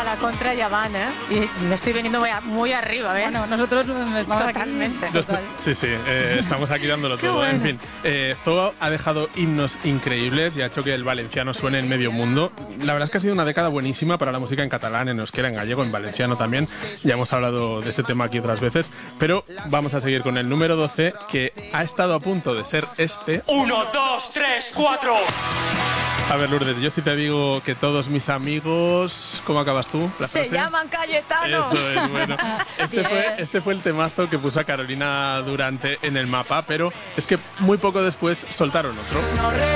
a la contra ya van, ¿eh? Y me estoy viniendo muy arriba, ¿eh? Bueno, nosotros vamos totalmente. Sí, estamos aquí dándolo todo. Bueno. En fin, Zoo ha dejado himnos increíbles y ha hecho que el valenciano suene en medio mundo. La verdad es que ha sido una década buenísima para la música en catalán, en euskera, en gallego, en valenciano también. Ya hemos hablado de ese tema aquí otras veces, pero vamos a seguir con el número 12, que ha estado a punto de ser este. 1, 2, 3, 4. A ver, Lourdes, yo sí te digo que todos mis amigos... ¿Cómo acabas tú? ¿La Se frase? llaman Cayetano. Eso es, bueno. Este fue el temazo que puso a Carolina Durante en el mapa, pero es que muy poco después soltaron otro.